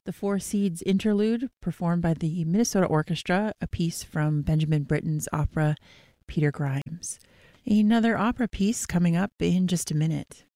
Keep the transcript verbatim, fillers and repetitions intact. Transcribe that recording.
The Four Seeds Interlude, performed by the Minnesota Orchestra, a piece from Benjamin Britten's opera Peter Grimes. Another opera piece coming up in just a minute.